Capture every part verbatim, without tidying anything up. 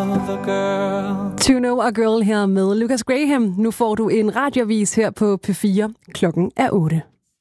other girl. To Know a Girl her med Lucas Graham. Nu får du en radioavis her på P fire. Klokken er otte.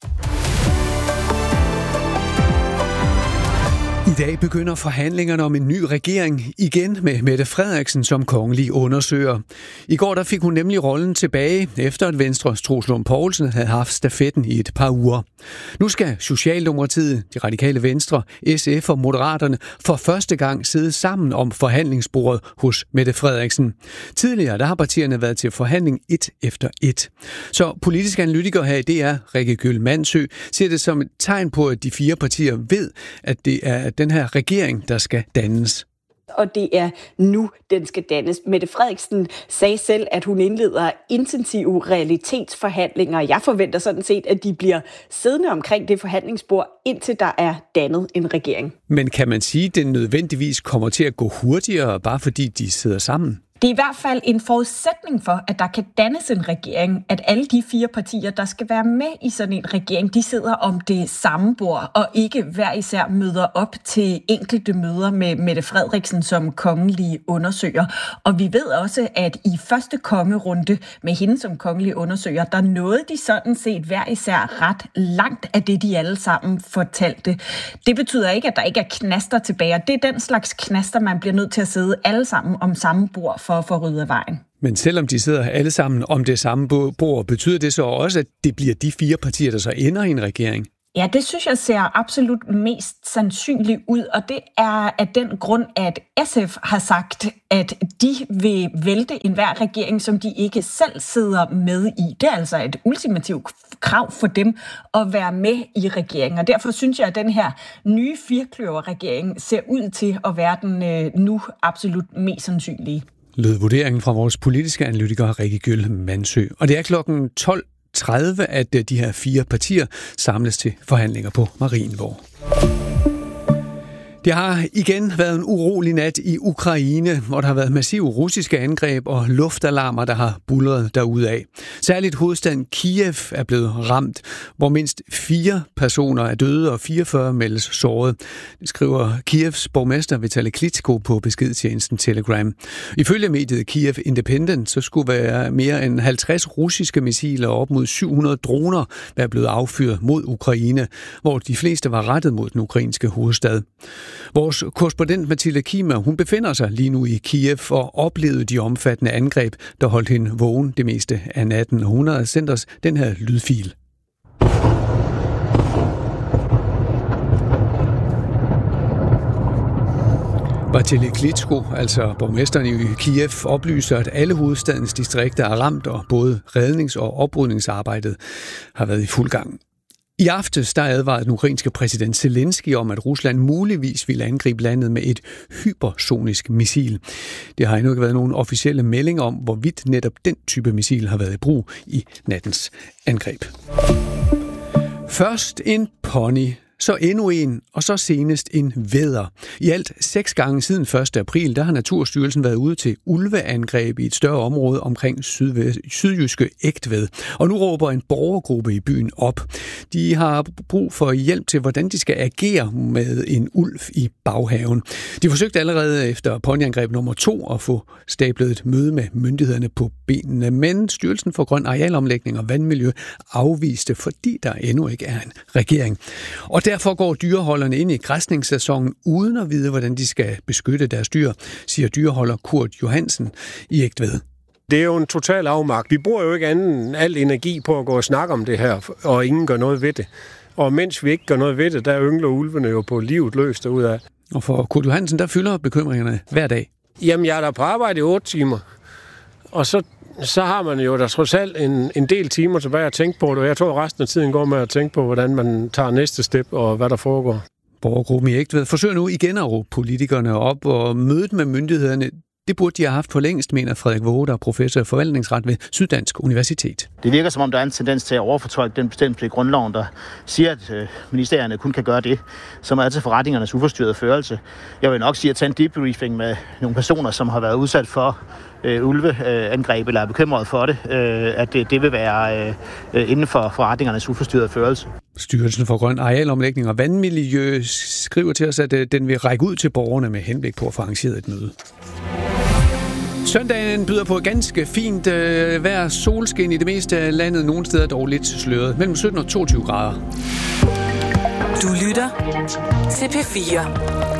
I dag begynder forhandlingerne om en ny regering igen med Mette Frederiksen som kongelig undersøger. I går der fik hun nemlig rollen tilbage, efter at Venstres Troels Lund Poulsen havde haft stafetten i et par uger. Nu skal Socialdemokratiet, De Radikale Venstre, S F og Moderaterne for første gang sidde sammen om forhandlingsbordet hos Mette Frederiksen. Tidligere der har partierne været til forhandling et efter et. Så politisk analytiker her i D R, Rikke Gyll Mandsø, ser det som et tegn på, at de fire partier ved, at det er den her regering, der skal dannes. Og det er nu, den skal dannes. Mette Frederiksen sagde selv, at hun indleder intensive realitetsforhandlinger. Jeg forventer sådan set, at de bliver siddende omkring det forhandlingsbord, indtil der er dannet en regering. Men kan man sige, at den nødvendigvis kommer til at gå hurtigere, bare fordi de sidder sammen? Det er i hvert fald en forudsætning for, at der kan dannes en regering, at alle de fire partier, der skal være med i sådan en regering, de sidder om det samme bord, og ikke hver især møder op til enkelte møder med Mette Frederiksen som kongelig undersøger. Og vi ved også, at i første kongerunde med hende som kongelig undersøger, der nåede de sådan set hver især ret langt af det, de alle sammen fortalte. Det betyder ikke, at der ikke er knaster tilbage, og det er den slags knaster, man bliver nødt til at sidde alle sammen om samme bord for at få ryddet af vejen. Men selvom de sidder alle sammen om det samme bord, betyder det så også, at det bliver de fire partier, der så ender i en regering? Ja, det synes jeg ser absolut mest sandsynligt ud, og det er af den grund, at S F har sagt, at de vil vælte enhver regering, som de ikke selv sidder med i. Det er altså et ultimativt krav for dem at være med i regeringen, og derfor synes jeg, at den her nye firkløverregering ser ud til at være den nu absolut mest sandsynlige. Lød vurderingen fra vores politiske analytiker Rikke Gyll Mandsø. Og det er klokken tolv tredive, at de her fire partier samles til forhandlinger på Marienborg. Det har igen været en urolig nat i Ukraine, hvor der har været massive russiske angreb og luftalarmer, der har buldret derudad. Særligt hovedstaden Kiev er blevet ramt, hvor mindst fire personer er døde og fireogfyrre meldes såret. Det skriver Kievs borgmester Vitali Klitschko på beskedtjenesten Telegram. Ifølge mediet Kiev Independent, så skulle være mere end halvtreds russiske missiler og op mod syv hundrede droner være blevet affyret mod Ukraine, hvor de fleste var rettet mod den ukrainske hovedstad. Vores korrespondent Mathilde Kima, hun befinder sig lige nu i Kiev og oplevede de omfattende angreb, der holdt hende vågen det meste af natten. Hun har sendt os den her lydfil. Vitali Klitschko, altså borgmesteren i Kiev, oplyser, at alle hovedstadens distrikter er ramt, og både rednings- og oprydningsarbejdet har været i fuld gang. I aftes der advarede den ukrainske præsident Zelensky om, at Rusland muligvis ville angribe landet med et hypersonisk missil. Det har endnu ikke været nogen officielle meldinger om, hvorvidt netop den type missil har været i brug i nattens angreb. Først en pony, så endnu en, og så senest en vædder. I alt seks gange siden første april, der har Naturstyrelsen været ude til ulveangreb i et større område omkring sydvest, sydjyske Ægtved. Og nu råber en borgergruppe i byen op. De har brug for hjælp til, hvordan de skal agere med en ulv i baghaven. De forsøgte allerede efter ponyangreb nummer to at få stablet et møde med myndighederne på benene, men Styrelsen for Grøn Arealomlægning og Vandmiljø afviste, fordi der endnu ikke er en regering. Og derfor går dyreholderne ind i græsningssæsonen uden at vide, hvordan de skal beskytte deres dyr, siger dyreholder Kurt Johansen i Ægtved. Det er jo en total afmagt. Vi bruger jo ikke anden al energi på at gå og snakke om det her, og ingen gør noget ved det. Og mens vi ikke gør noget ved det, der yngler ulvene jo på livet løst derudad. Og for Kurt Johansen, der fylder bekymringerne hver dag. Jamen, jeg er der på arbejde i otte timer, og så så har man jo der trods alt en, en del timer tilbage at tænke på det, og jeg tror, at resten af tiden går med at tænke på, hvordan man tager næste step og hvad der foregår. Borgergruppen i Ægtved forsøger nu igen at råbe politikerne op, og mødet med myndighederne, det burde de have haft for længst, mener Frederik Waage, der er professor i forvaltningsret ved Syddansk Universitet. Det virker som om, der er en tendens til at overfortolke den bestemmelse i grundloven, der siger, at øh, ministerierne kun kan gøre det, som er til forretningernes uforstyrrede førelse. Jeg vil nok sige at tage en debriefing med nogle personer, som har været udsat for øh, ulveangreb eller er bekymret for det, øh, at det, det vil være øh, inden for forretningernes uforstyrrede førelse. Styrelsen for Grøn Arealomlægning og Vandmiljø skriver til os, at den vil række ud til borgerne med henblik på at få arrangeret et møde. Søndagen byder på ganske fint øh, vejr, solskin i det meste af landet, nogle steder dog lidt sløret, mellem sytten og toogtyve grader. Du lytter til P fire.